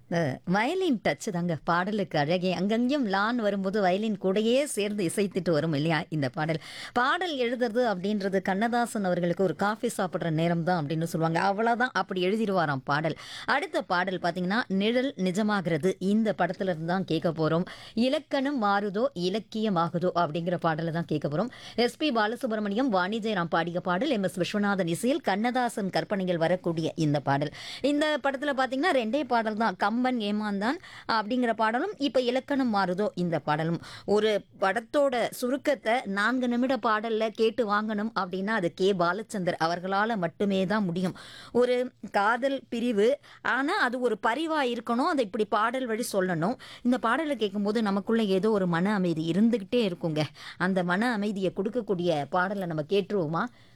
Violin touch தாங்க பாடலுக்கு அழகே. அங்கங்கேயும் லான் வரும்போது வயலின் கூடயே சேர்ந்து இசைத்துட்டு வரும் இல்லையா இந்த பாடல். பாடல் எழுதுறது அப்படின்றது கண்ணதாசன் அவர்களுக்கு ஒரு காஃபி சாப்பிடுற நேரம் தான் அப்படின்னு சொல்லுவாங்க. அவ்வளோதான் அப்படி எழுதிருவாராம் பாடல். அடுத்த பாடல் பார்த்தீங்கன்னா, நிழல் நிஜமாகிறது. இந்த படத்துல இருந்து தான் கேட்க போறோம். இலக்கணம் மாறுதோ இலக்கியமாகுதோ அப்படிங்கிற பாடலை தான் கேட்க போறோம். எஸ்பி பாலசுப்ரமணியம், வாணி ஜெயராம் பாடிய பாடல், எம்.எஸ். விஸ்வநாதன் இசையில் கண்ணதாசன் கற்பனையில் வரக்கூடிய இந்த பாடல். இந்த படத்துல பார்த்தீங்கன்னா 2 பாடல் தான். கம்பன் ஏமாந்தான் அப்படிங்கிற பாடலும், இப்ப இலக்கணம் மாறுதோ இந்த பாடலும். ஒரு படத்தோட சுருக்கத்தை 4 நிமிட பாடல்ல கேட்டு வாங்கணும் அப்படின்னா அது கே பாலச்சந்தர் அவர்களால மட்டுமே தான் முடியும். ஒரு காதல் பிரிவு, ஆனா அது ஒரு பரிவா இருக்கணும், அதை இப்படி பாடல் வழி சொல்லணும். இந்த பாடலை கேட்கும்போது நமக்குள்ள ஏதோ ஒரு மன அமைதி இருந்துகிட்டே இருக்குங்க. அந்த மன அமைதியை கொடுக்கக்கூடிய பாடலை நம்ம கேட்டுருவோமா?